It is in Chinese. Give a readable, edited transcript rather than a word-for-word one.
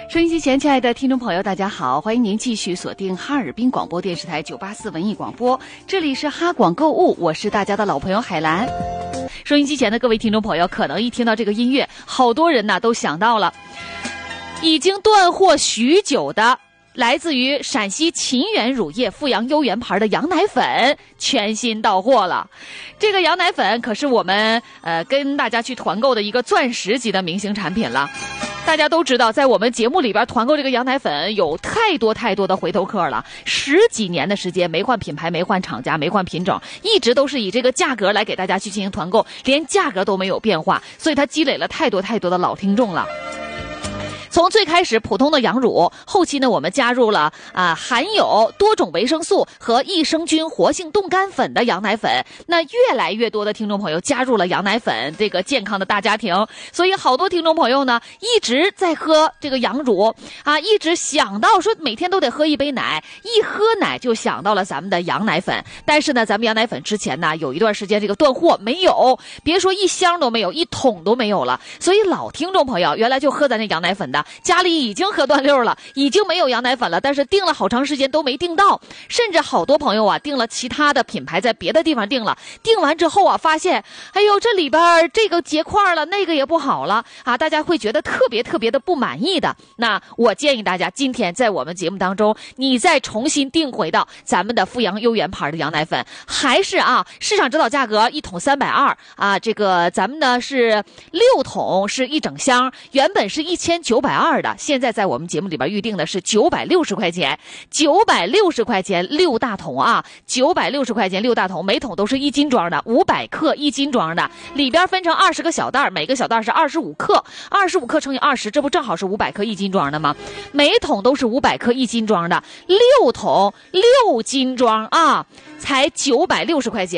收音机前，亲爱的听众朋友，大家好，欢迎您继续锁定哈尔滨广播电视台984文艺广播，这里是哈广购物，我是大家的老朋友海兰。收音机前的各位听众朋友，可能一听到这个音乐，好多人都想到了已经断货许久的来自于陕西秦源乳业阜阳优源牌的羊奶粉全新到货了。这个羊奶粉可是我们跟大家去团购的一个钻石级的明星产品了。大家都知道，在我们节目里边团购这个羊奶粉有太多的回头客了，10几年的时间没换品牌，没换厂家，没换品种，一直都是以这个价格来给大家去进行团购，连价格都没有变化，所以它积累了太多的老听众了。从最开始普通的羊乳，后期呢我们加入了含有多种维生素和益生菌活性冻干粉的羊奶粉，那越来越多的听众朋友加入了羊奶粉这个健康的大家庭，所以好多听众朋友呢一直在喝这个羊乳一直想到说每天都得喝一杯奶，一喝奶就想到了咱们的羊奶粉。但是呢咱们羊奶粉之前呢有一段时间这个断货，没有，别说一箱都没有，一桶都没有了，所以老听众朋友原来就喝咱这羊奶粉的，家里已经喝断溜了，已经没有羊奶粉了，但是订了好长时间都没订到，甚至好多朋友订了其他的品牌，在别的地方订了，订完之后发现哎呦这里边这个结块了，那个也不好了大家会觉得特别的不满意的。那我建议大家今天在我们节目当中，你再重新订回到咱们的阜阳优源牌的羊奶粉，还是市场指导价格一桶320这个咱们呢是6桶是一整箱，原本是1920的，现在在我们节目里边预定的是960块钱，960块钱6大桶960块钱6大桶，每桶都是1斤装的，500克1斤装的，里边分成20个小袋，每个小袋是25克，25克乘以20，这不正好是500克1斤装的吗？每桶都是500克1斤装的，6桶6斤装才960块钱。